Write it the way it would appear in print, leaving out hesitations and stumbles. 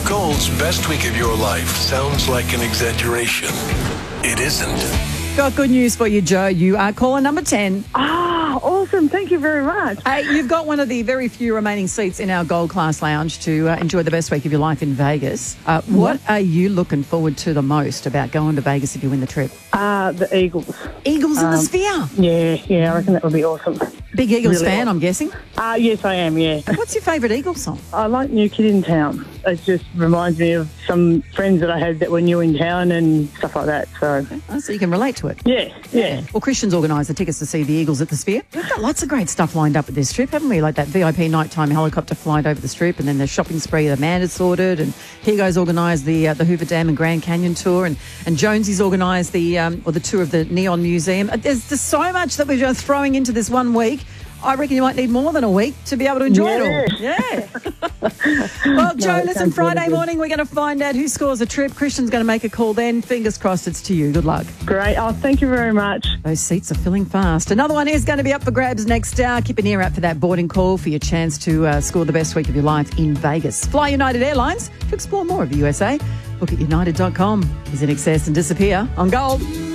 Gold's best week of your life sounds like an exaggeration. It isn't. Got good news for you, Joe. You are caller number 10. Awesome. Thank you very much. Hey, you've got one of the very few remaining seats in our Gold Class Lounge to enjoy the best week of your life in Vegas. What are you looking forward to the most about going to Vegas if you win the trip? The Eagles. Eagles in the Sphere. Yeah, I reckon that would be awesome. Big Eagles Really fan, awesome. I'm guessing. Yes, I am, yeah. What's your favourite Eagles song? I like New Kid in Town. It just reminds me of some friends that I had that were new in town and stuff like that. So, So you can relate to it. yeah. Well, Christian's organised the tickets to see the Eagles at the Sphere. We've got lots of great stuff lined up at this trip, haven't we? Like that VIP nighttime helicopter flight over the Strip, and then the shopping spree that Amanda's sorted, and Higo's organised the Hoover Dam and Grand Canyon tour, and Jonesy's organised the tour of the Neon Museum. There's so much that we're just throwing into this 1 week. I reckon you might need more than a week to be able to enjoy it all. Yeah. Well, Joe, listen, Friday morning we're going to find out who scores a trip. Christian's going to make a call then. Fingers crossed it's to you. Good luck. Great. Oh, thank you very much. Those seats are filling fast. Another one is going to be up for grabs next hour. Keep an ear out for that boarding call for your chance to score the best week of your life in Vegas. Fly United Airlines to explore more of the USA. Look at united.com. Is in excess and disappear on Gold.